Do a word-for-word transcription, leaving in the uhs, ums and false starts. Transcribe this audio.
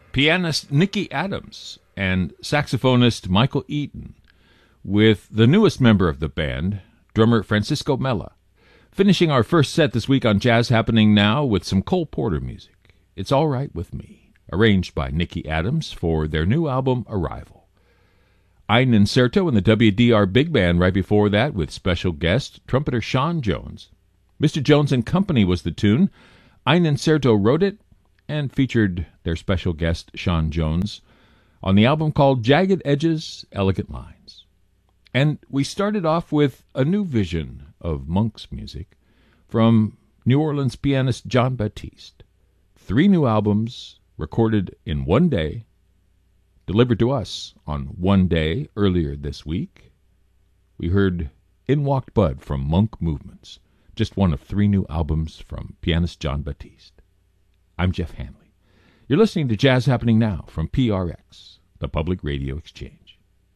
pianist Nicky Adams and saxophonist Michael Eaton, with the newest member of the band, drummer Francisco Mella, finishing our first set this week on Jazz Happening Now with some Cole Porter music. It's All Right With Me, arranged by Nicky Adams for their new album, Arrival. Ein Incerto and the W D R Big Band right before that with special guest, trumpeter Sean Jones. Mister Jones and Company was the tune. Ein Incerto wrote it and featured their special guest, Sean Jones, on the album called Jagged Edges, Elegant Lines. And we started off with a new vision of Monk's music from New Orleans pianist Jon Batiste. Three new albums recorded in one day, delivered to us on one day earlier this week. We heard In Walked Bud from Monk Movements, just one of three new albums from pianist Jon Batiste. I'm Jeff Hanley. You're listening to Jazz Happening Now from P R X, the Public Radio Exchange.